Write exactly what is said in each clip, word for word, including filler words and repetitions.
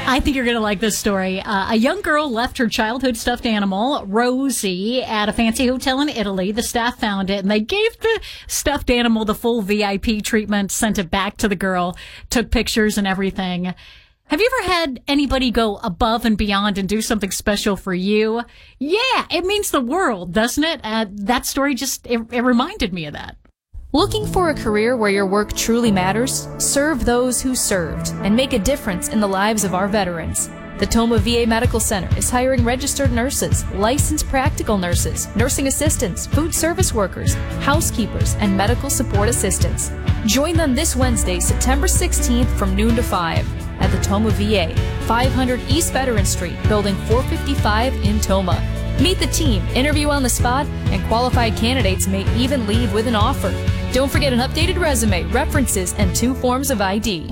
I think you're going to like this story. Uh, a young girl left her childhood stuffed animal, Rosie, at a fancy hotel in Italy. The staff found it, and they gave the stuffed animal the full V I P treatment, sent it back to the girl, took pictures and everything. Have you ever had anybody go above and beyond and do something special for you? Yeah, it means the world, doesn't it? Uh, that story just, it, it reminded me of that. Looking for a career where your work truly matters? Serve those who served and make a difference in the lives of our veterans. The Toma V A Medical Center is hiring registered nurses, licensed practical nurses, nursing assistants, food service workers, housekeepers, and medical support assistants. Join them this Wednesday, September sixteenth from noon to five at the Toma V A, five hundred East Veteran Street, Building four fifty-five in Toma. Meet the team, interview on the spot, and qualified candidates may even leave with an offer. Don't forget an updated resume, references, and two forms of I D.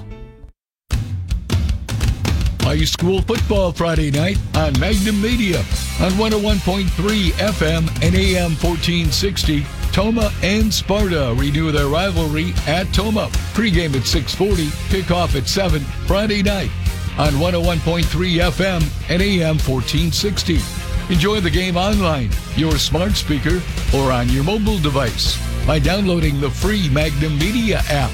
High school football Friday night on Magnum Media on one oh one point three F M and A M fourteen sixty. Toma and Sparta renew their rivalry at Toma. Pre-game at six forty, kickoff at seven Friday night on one oh one point three F M and A M fourteen sixty. Enjoy the game online, your smart speaker, or on your mobile device by downloading the free Magnum Media app.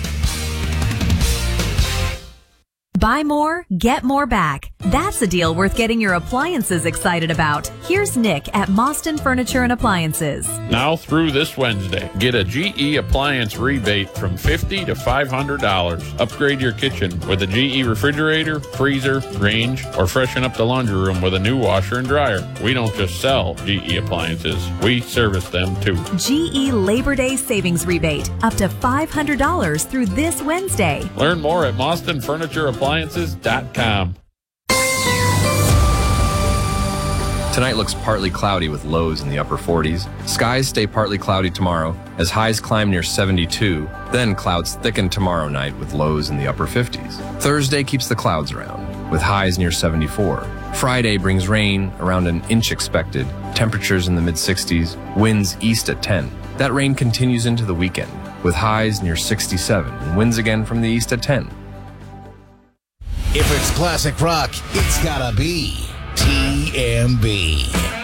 Buy more, get more back. That's a deal worth getting your appliances excited about. Here's Nick at Mostyn Furniture and Appliances. Now through this Wednesday, get a G E appliance rebate from fifty dollars to five hundred dollars. Upgrade your kitchen with a G E refrigerator, freezer, range, or freshen up the laundry room with a new washer and dryer. We don't just sell G E appliances, we service them too. G E Labor Day Savings Rebate, up to five hundred dollars through this Wednesday. Learn more at Mostyn Furniture Appliances dot com. Tonight looks partly cloudy with lows in the upper forties. Skies stay partly cloudy tomorrow as highs climb near seventy-two. Then clouds thicken tomorrow night with lows in the upper fifties. Thursday keeps the clouds around with highs near seventy-four. Friday brings rain, around an inch expected. Temperatures in the mid sixties, winds east at ten. That rain continues into the weekend with highs near sixty-seven and winds again from the east at ten. If it's classic rock, it's gotta be T M B.